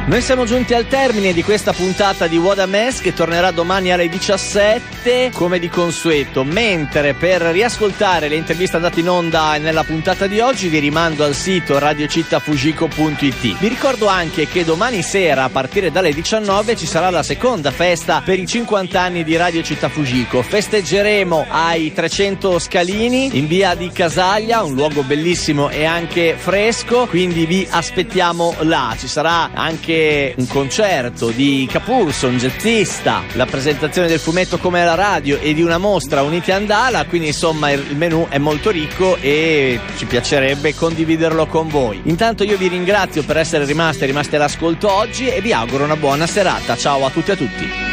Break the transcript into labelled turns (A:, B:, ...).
A: Noi siamo giunti al termine di questa puntata di What a Mess, che tornerà domani alle 17 come di consueto, mentre per riascoltare le interviste andate in onda nella puntata di oggi vi rimando al sito radiocittafujiko.it. Vi ricordo anche che domani sera a partire dalle 19 ci sarà la seconda festa per i 50 anni di Radio Città Fujiko. Festeggeremo ai 300 Scalini in via di Casaglia, un luogo bellissimo e anche fresco, quindi vi aspettiamo là. Ci sarà anche un concerto di Capurso, un jazzista, la presentazione del fumetto Come alla radio e di una mostra Uniti Andala, quindi insomma il menù è molto ricco e ci piacerebbe condividerlo con voi. Intanto io vi ringrazio per essere rimasti all'ascolto oggi e vi auguro una buona serata. Ciao a tutti e a tutti.